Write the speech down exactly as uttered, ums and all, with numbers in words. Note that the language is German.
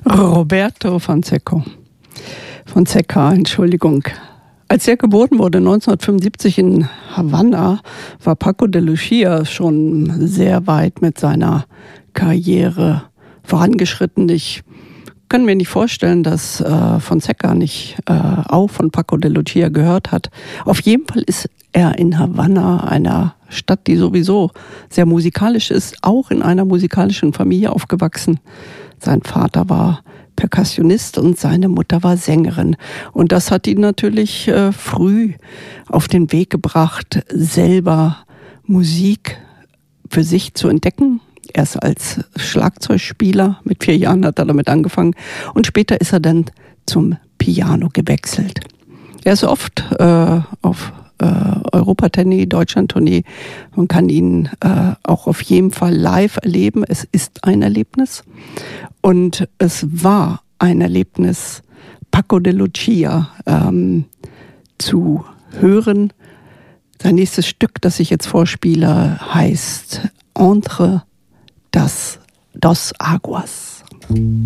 Roberto Fonseca. Fonseca, Entschuldigung. Als er geboren wurde, neunzehnhundertfünfundsiebzig in Havanna, war Paco de Lucia schon sehr weit mit seiner Karriere vorangeschritten. Ich kann mir nicht vorstellen, dass äh, Fonseca nicht äh, auch von Paco de Lucia gehört hat. Auf jeden Fall ist er in Havanna, einer Stadt, die sowieso sehr musikalisch ist, auch in einer musikalischen Familie aufgewachsen. Sein Vater war Perkussionist und seine Mutter war Sängerin. Und das hat ihn natürlich äh, früh auf den Weg gebracht, selber Musik für sich zu entdecken. Erst als Schlagzeugspieler, mit vier Jahren hat er damit angefangen. Und später ist er dann zum Piano gewechselt. Er ist oft äh, auf äh, Europatournee, Deutschlandtournee. Man kann ihn äh, auch auf jeden Fall live erleben. Es ist ein Erlebnis. Und es war ein Erlebnis, Paco de Lucia ähm, zu hören. Sein nächstes Stück, das ich jetzt vorspiele, heißt Entre das Dos Aguas.